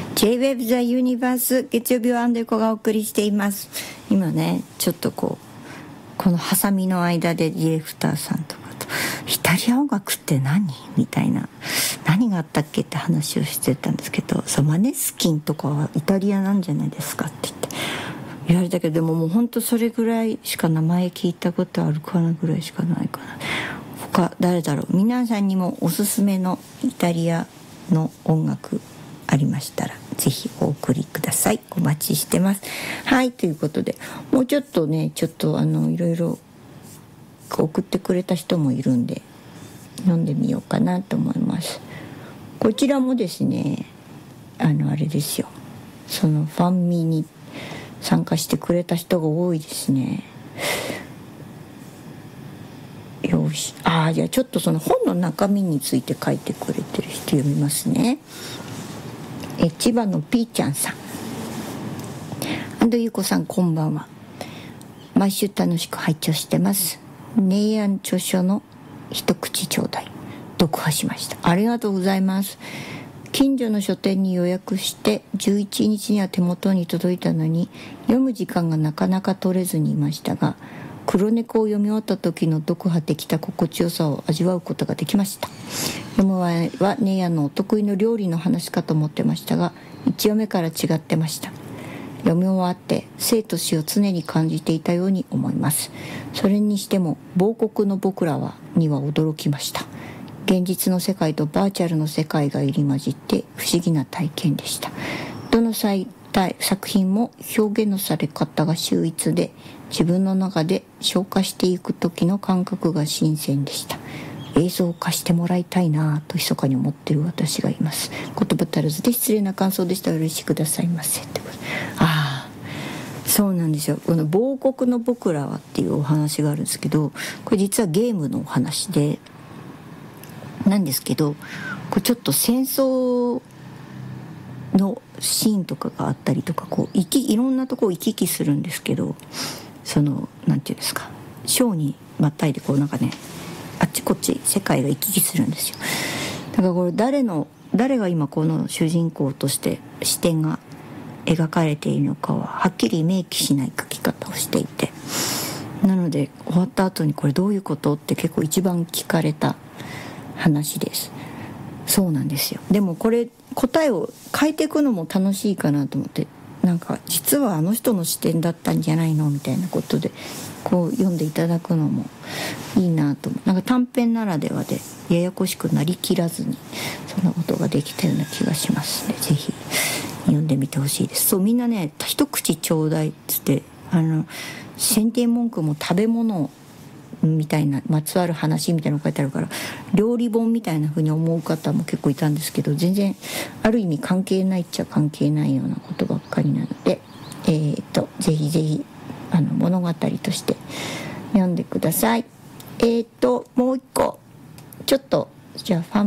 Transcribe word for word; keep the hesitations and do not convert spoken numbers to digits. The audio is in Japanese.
ジェイウェーブ ザ ユニバース月曜日はアンドエコがお送りしています。今ねちょっとこうこのハサミの間でディレクターさんとかとイタリア音楽って何みたいな、何があったっけって話をしてたんですけど、そうマネスキンとかはイタリアなんじゃないですかって言って言われたけど、でももうほんとそれぐらいしか名前聞いたことあるかなぐらいしかないかな。他誰だろう。皆さんにもおすすめのイタリアの音楽ありましたらぜひお送りください。お待ちしてます。はい、ということでもうちょっとねちょっとあのいろいろ送ってくれた人もいるんで読んでみようかなと思います。こちらもですねあのあれですよ、そのファンミに参加してくれた人が多いですね。よし、ああじゃあちょっとその本の中身について書いてくれてる人読みますね。え千葉のピーちゃんさん、アンドゆうこさんこんばんは。毎週楽しく拝聴してます。ネイアン著書の一口ちょうだい読破しました。ありがとうございます。近所の書店に予約してじゅういちにちには手元に届いたのに読む時間がなかなか取れずにいましたが、黒猫を読み終わった時の読破できた心地よさを味わうことができました。読む前はネイアンのお得意の料理の話かと思ってましたが、いち読目から違ってました。読み終わって生と死を常に感じていたように思います。それにしても亡国の僕らはには驚きました。現実の世界とバーチャルの世界が入り混じって不思議な体験でした。どの作品も表現のされ方が秀逸で、自分の中で消化していく時の感覚が新鮮でした。映像化してもらいたいなと密かに思っている私がいます。言葉足らずで失礼な感想でしたら嬉しくださいませってこと。ああそうなんですよ。この亡国の僕らはっていうお話があるんですけど、これ実はゲームのお話でなんですけど、これちょっと戦争のシーンとかがあったりとか、こう行きいろんなところ行き来するんですけど、そのなんていうんですか、章にまったいでこうなんかねあっちこっち世界が行き来するんですよ。だからこれ誰の誰が今この主人公として視点が描かれているのかははっきり明記しない書き方をしていて、なので終わった後にこれどういうことって結構一番聞かれた話です。そうなんですよ。でもこれ答えを変えていくのも楽しいかなと思って、なんか実はあの人の視点だったんじゃないのみたいなことでこう読んでいただくのもいいなと。なんか短編ならではでややこしくなりきらずにそんなことができたような気がしますので、ぜひ読んでみてほしいです。そうみんなね一口ちょうだいっつって、あの宣伝文句も食べ物みたいなまつわる話みたいなの書いてあるから料理本みたいな風に思う方も結構いたんですけど、全然ある意味関係ないっちゃ関係ないようなことばっかりなので、えーとぜひぜひあの物語として読んでください。えーともう一個ちょっとじゃあファン